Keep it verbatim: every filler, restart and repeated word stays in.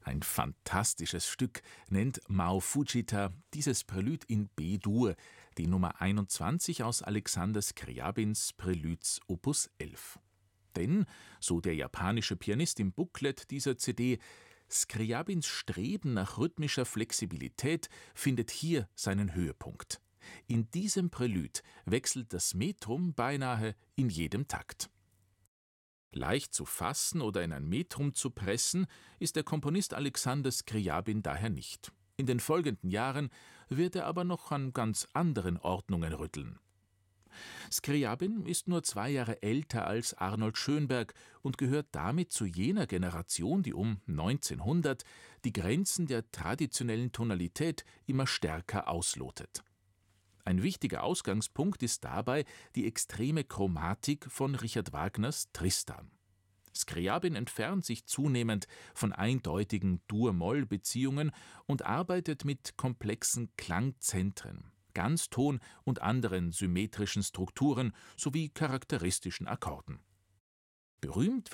Ein fantastisches Stück nennt Mao Fujita dieses Prälud in B-Dur, die Nummer einundzwanzig aus Alexander Skrjabins Preludes Opus elf. Denn, so der japanische Pianist im Booklet dieser C D, Skrjabins Streben nach rhythmischer Flexibilität findet hier seinen Höhepunkt. In diesem Prälud wechselt das Metrum beinahe in jedem Takt. Leicht zu fassen oder in ein Metrum zu pressen, ist der Komponist Alexander Skrjabin daher nicht. In den folgenden Jahren wird er aber noch an ganz anderen Ordnungen rütteln. Skrjabin ist nur zwei Jahre älter als Arnold Schönberg und gehört damit zu jener Generation, die um neunzehnhundert die Grenzen der traditionellen Tonalität immer stärker auslotet. Ein wichtiger Ausgangspunkt ist dabei die extreme Chromatik von Richard Wagners Tristan. Skrjabin entfernt sich zunehmend von eindeutigen Dur-Moll-Beziehungen und arbeitet mit komplexen Klangzentren, Ganzton und anderen symmetrischen Strukturen sowie charakteristischen Akkorden. Berühmt